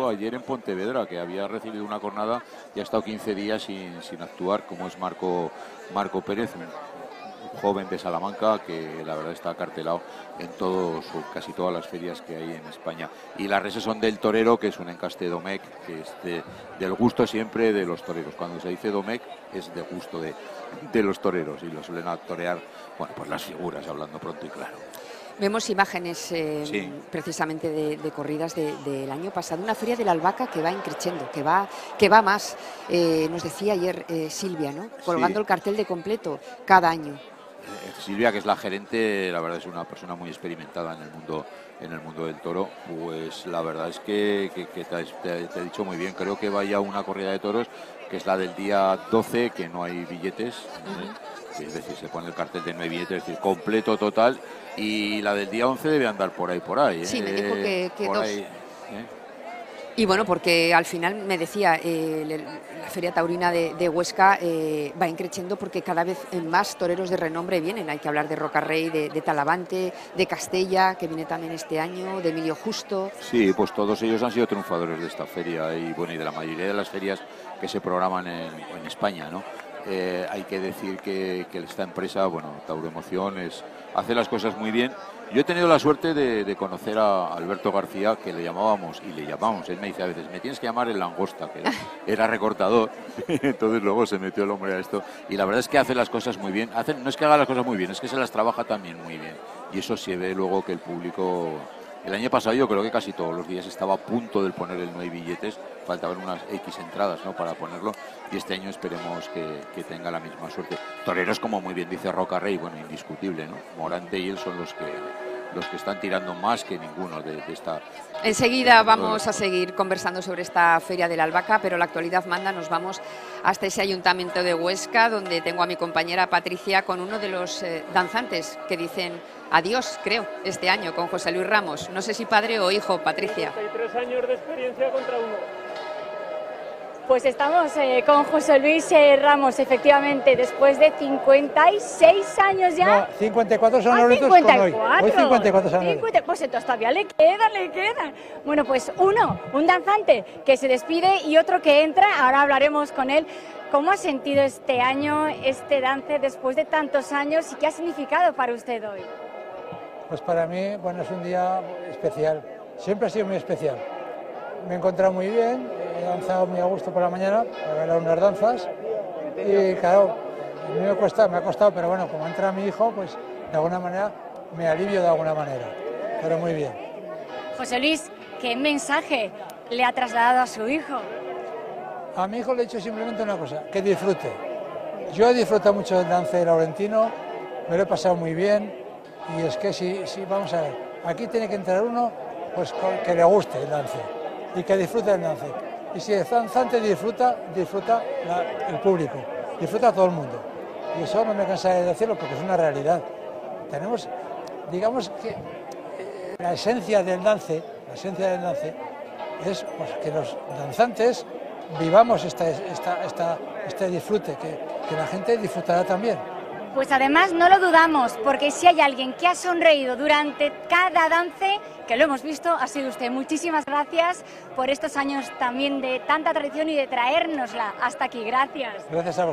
ayer en Pontevedra, que había recibido una cornada y ha estado 15 días sin actuar, como es Marco Pérez, un joven de Salamanca que la verdad está acartelado en casi todas las ferias que hay en España. Y las reses son del torero, que es un encaste domec, que es del gusto siempre de los toreros. Cuando se dice domec es de gusto de los toreros, y lo suelen torear, bueno, pues las figuras, hablando pronto y claro. Vemos imágenes Sí. precisamente de corridas del año pasado, una feria de la albahaca que va increciendo, que va más. Nos decía ayer Silvia, ¿no? Colgando Sí. el cartel de completo cada año. Silvia, que es la gerente, la verdad es una persona muy experimentada en el mundo del toro. Pues la verdad es que te he dicho muy bien. Creo que vaya una corrida de toros, que es la del día 12, que no hay billetes, es decir, se pone el cartel de no hay billetes, es decir, completo, total, y la del día 11 debe andar por ahí. Sí, me dijo que por dos. ahí, Y bueno, porque al final me decía, la Feria Taurina de Huesca va increciendo porque cada vez más toreros de renombre vienen. Hay que hablar de Rocarrey, de Talavante, de Castella, que viene también este año, de Emilio Justo. Sí, pues todos ellos han sido triunfadores de esta feria y bueno, y de la mayoría de las ferias que se programan en España, ¿no? Hay que decir que esta empresa, bueno, Tauroemoción, hace las cosas muy bien. Yo he tenido la suerte de conocer a Alberto García, que le llamamos, él me dice a veces, me tienes que llamar el langosta, que era recortador, entonces luego se metió el hombre a esto, y la verdad es que hace las cosas muy bien, no es que haga las cosas muy bien, es que se las trabaja también muy bien, y eso se ve luego que el público... El año pasado yo creo que casi todos los días estaba a punto de poner el no hay billetes, faltaban unas X entradas, ¿no?, para ponerlo, y este año esperemos que tenga la misma suerte. Toreros, como muy bien dice Rocarrey, bueno, indiscutible, ¿no? Morante y él son los que están tirando más que ninguno de esta... Enseguida vamos a seguir conversando sobre esta Feria de la Albahaca, pero la actualidad manda, nos vamos hasta ese ayuntamiento de Huesca, donde tengo a mi compañera Patricia con uno de los danzantes que dicen adiós, creo, este año, con José Luis Ramos. No sé si padre o hijo, Patricia. 33 años de experiencia contra uno. Pues estamos con José Luis Ramos, efectivamente, después de 56 años ya. No, 54 son los con hoy. Hoy 54 son los. Pues entonces todavía le quedan. Bueno, pues un danzante que se despide y otro que entra, ahora hablaremos con él. ¿Cómo ha sentido este año, este dance, después de tantos años, y qué ha significado para usted hoy? Pues para mí, bueno, es un día especial, siempre ha sido muy especial. Me he encontrado muy bien, he danzado muy a gusto por la mañana, he bailado unas danzas y claro, a mí me ha costado, pero bueno, como entra mi hijo, pues de alguna manera me alivio de alguna manera, pero muy bien. José Luis, ¿qué mensaje le ha trasladado a su hijo? A mi hijo le he dicho simplemente una cosa, que disfrute. Yo he disfrutado mucho del dance laurentino, me lo he pasado muy bien, y es que si vamos a ver, aquí tiene que entrar uno pues que le guste el dance y que disfrute del dance. Y si el danzante disfruta el público, disfruta todo el mundo. Y eso no me cansaré de decirlo porque es una realidad. Tenemos, digamos que la esencia del dance es pues, que los danzantes vivamos este disfrute, que la gente disfrutará también. Pues además no lo dudamos, porque si hay alguien que ha sonreído durante cada dance, que lo hemos visto, ha sido usted. Muchísimas gracias por estos años también de tanta tradición y de traérnosla hasta aquí. Gracias. Gracias a vosotros.